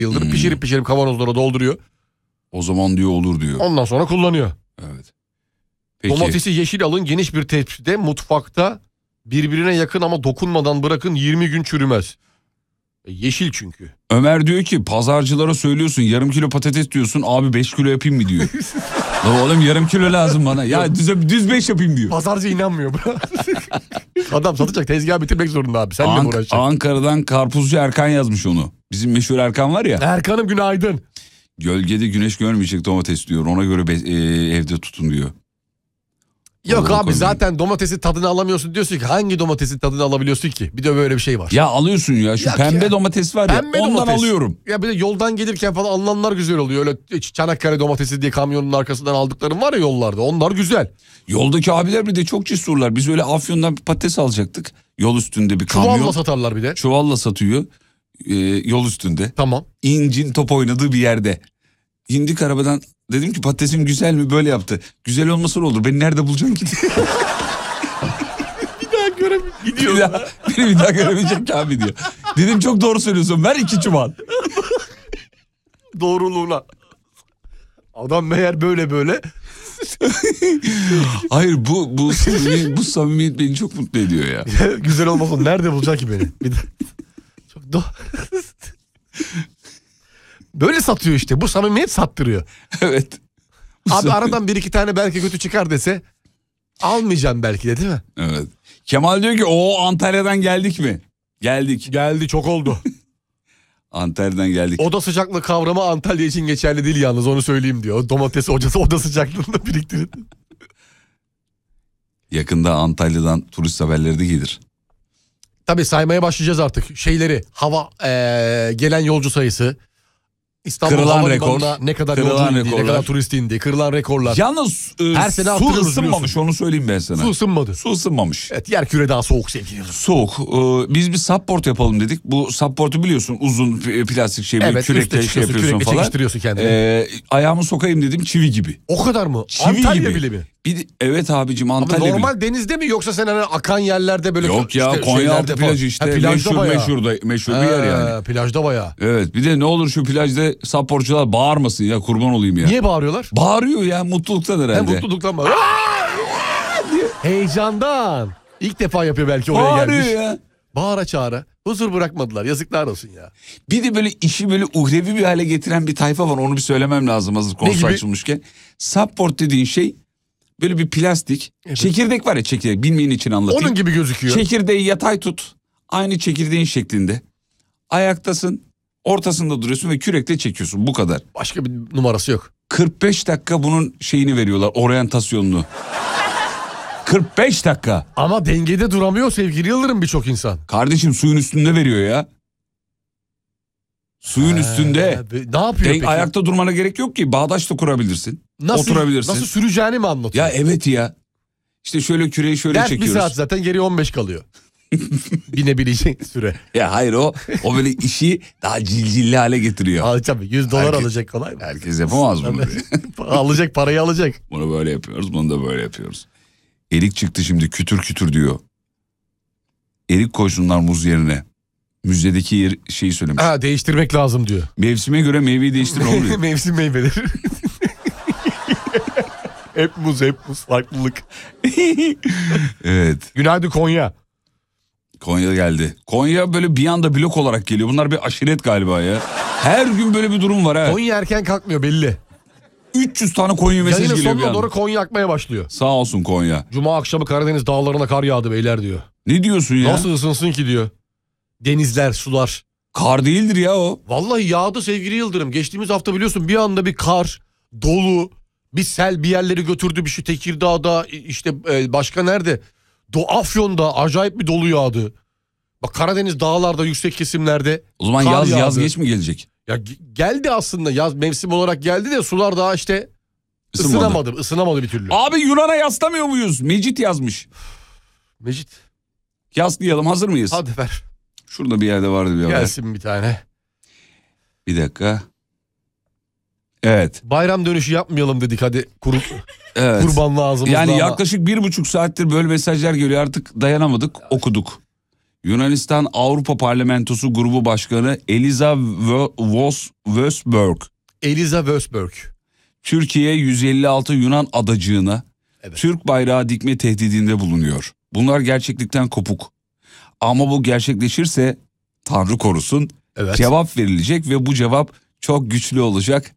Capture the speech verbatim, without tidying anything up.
Yıldırım Hmm. pişirip pişirip kavanozlara dolduruyor. O zaman diyor olur diyor. Ondan sonra kullanıyor. Evet. Peki. Domatesi yeşil alın, geniş bir tepside mutfakta birbirine yakın ama dokunmadan bırakın, yirmi gün çürümez. E, yeşil çünkü. Ömer diyor ki pazarcılara söylüyorsun yarım kilo patates diyorsun, abi beş kilo yapayım mı diyor. La oğlum yarım kilo lazım bana. Ya düz, düz beş yapayım diyor. Pazarcı inanmıyor. Adam satacak, tezgah bitirmek zorunda abi. Sen Ank- de uğraşacaksın. Ankara'dan Karpuzcu Erkan yazmış onu. Bizim meşhur Erkan var ya. Erkan'ım günaydın. Gölgede güneş görmeyecek domates diyor. Ona göre be- e, evde tutun diyor. Yok Doğru, abi konu. zaten domatesin tadını alamıyorsun, diyorsun ki hangi domatesin tadını alabiliyorsun ki? Bir de böyle bir şey var. Ya alıyorsun ya şu Yok pembe ya. domates var ya, Pembe ondan domates. alıyorum. Ya bir de yoldan gelirken falan alınanlar güzel oluyor. Öyle Çanakkale domatesi diye kamyonun arkasından aldıklarım var ya yollarda, onlar güzel. Yoldaki abiler bir de çok cesurlar. Biz öyle Afyon'dan bir patates alacaktık. Yol üstünde bir kamyon. Çuvalla satarlar bir de. Çuvalla satıyor. Ee, yol üstünde. Tamam. İncin top oynadığı bir yerde. İndik arabadan, dedim ki patatesim güzel mi, böyle yaptı. Güzel olmasa ne olur, beni nerede bulacaksın ki? Bir daha göremeyeceğim. Gidiyor. bir, daha, beni bir daha göremeyecek ki abi diyor. Dedim çok doğru söylüyorsun, ver iki çuval. Doğruluğuna. Adam meğer böyle böyle. Hayır bu bu samimiyet, bu samimiyet beni çok mutlu ediyor ya. Güzel olmasın, nerede bulacak ki beni? Bir de... Çok do... Böyle satıyor işte, bu samimiyet sattırıyor. Evet. Bu Abi samimi- aradan bir iki tane belki kötü çıkar dese almayacağım belki de, değil mi? Evet. Kemal diyor ki o Antalya'dan geldik mi? Geldik. Geldi, çok oldu. Antalya'dan geldik. Oda sıcaklığı kavramı Antalya için geçerli değil yalnız, onu söyleyeyim diyor. Domates hocası oda sıcaklığında biriktirin. Yakında Antalya'dan turist haberleri de gelir. Tabii saymaya başlayacağız artık şeyleri. Hava ee, gelen yolcu sayısı. İstanbul Kırılan Havalimanı'na rekor. ne kadar Kırılan yolcu indi, ne rekorlar. kadar turist indi, kırılan rekorlar. Yalnız e, Her sene su arttırıyoruz ısınmamış, biliyorsun. onu söyleyeyim ben sana. Su ısınmadı. Su ısınmamış. Evet, yer küre daha soğuk sevgili yıldırım. Soğuk. Ee, biz bir support yapalım dedik. Bu support'u biliyorsun, uzun p- plastik şey, böyle Evet, kürekle üstte şey çıkıyorsun, yapıyorsun kürekle falan. çekiştiriyorsun kendini. Ee, ayağımı sokayım dedim, çivi gibi. O kadar mı? Çivi Antalya gibi. bile mi? Bir de- evet abicim, Ama Antalya normal bile. denizde mi, yoksa sen hani akan yerlerde böyle? Yok ya, işte Konyaaltı şeylerde falan? plajı işte, Ha, plajda meşhur bayağı. meşhur da meşhur bir Ha, yer yani. Plajda bayağı. Evet, bir de ne olur şu plajda supportçular bağırmasın ya, kurban olayım ya. Niye bağırıyorlar? Bağırıyor ya, mutluluktan herhalde. Hem mutluluktan bağırıyor. Heyecandan. İlk defa yapıyor belki, oraya Bağırıyor gelmiş. ya. Bağıra çağıra. Huzur bırakmadılar, yazıklar olsun ya. Bir de böyle işi böyle uhrevi bir hale getiren bir tayfa var, onu bir söylemem lazım hazır konusu gibi? açılmışken. Support dediğin şey böyle bir plastik. Evet. Çekirdek var ya, çekirdek, bilmeyen için anlatayım. Onun gibi gözüküyor. Çekirdeği yatay tut. Aynı çekirdeğin şeklinde. Ayaktasın. Ortasında duruyorsun ve kürekle çekiyorsun, bu kadar. Başka bir numarası yok. kırk beş dakika bunun şeyini veriyorlar, oryantasyonunu. kırk beş dakika. Ama dengede duramıyor sevgili Yıldırım birçok insan. Kardeşim suyun üstünde veriyor ya. Suyun üstünde. Ee, ne yapıyor Denk- peki? ayakta durmana gerek yok ki. Bağdaş da kurabilirsin. Nasıl, oturabilirsin. Nasıl süreceğini mi anlatıyor? Ya evet ya. İşte şöyle küreği şöyle Ders bir çekiyoruz. saat zaten, geriye on beş kalıyor. Binebilecek süre. Ya hayır, o o böyle işi daha cilcilli hale getiriyor. Al tabii, yüz dolar Herkes- alacak, kolay mı? Herkes yapamaz bunu. Alacak, parayı alacak. Bunu böyle yapıyoruz, bunu da böyle yapıyoruz. Erik çıktı şimdi, kütür kütür diyor. Erik koysunlar muz yerine. Müzdeki yer, şeyi söylemiş. Ha, değiştirmek lazım diyor. Mevsime göre meyveyi değiştirme oluyor. Mevsim meyveleri. Hep muz, hep muz, farklılık. Evet. Günaydın Konya. Konya geldi. Konya böyle bir anda blok olarak geliyor. Bunlar bir aşiret galiba ya. Her gün böyle bir durum var ha. Konya erken kalkmıyor belli. üç yüz tane Konya mesaj Yayının geliyor bir sonuna anda. doğru Konya akmaya başlıyor. Sağ olsun Konya. Cuma akşamı Karadeniz dağlarına kar yağdı beyler diyor. Ne diyorsun ya? Nasıl ısınsın ki diyor. Denizler, sular. Kar değildir ya o. Vallahi yağdı sevgili Yıldırım. Geçtiğimiz hafta biliyorsun bir anda bir kar, dolu, bir sel bir yerleri götürdü. Bir şu Tekirdağ'da, işte başka nerede? Do Afyon'da acayip bir dolu yağdı. Bak Karadeniz dağlarda, yüksek kesimlerde. O zaman kar yaz yağdı. yaz geç mi gelecek? Ya ge- geldi aslında, yaz mevsim olarak geldi de sular daha işte Isınmadı. ısınamadı. Isınamadı bir türlü. Abi Yunan'a yaslamıyor muyuz? Mecit yazmış. Mecit Yaslayalım, hazır mıyız? hadi ver. Şurada bir yerde vardı bir haber. Gelsin bir tane. Bir dakika. Evet. Bayram dönüşü yapmayalım dedik hadi. Kur, Evet. kurbanlı ağzımızda Yani ama. yaklaşık bir buçuk saattir böyle mesajlar geliyor, artık dayanamadık, okuduk. Yunanistan Avrupa Parlamentosu Grubu Başkanı Eliza Vosberg. Eliza Vosberg. Türkiye yüz elli altı Yunan adacığına evet. Türk bayrağı dikme tehdidinde bulunuyor. Bunlar gerçeklikten kopuk. Ama bu gerçekleşirse Tanrı korusun evet. cevap verilecek ve bu cevap çok güçlü olacak.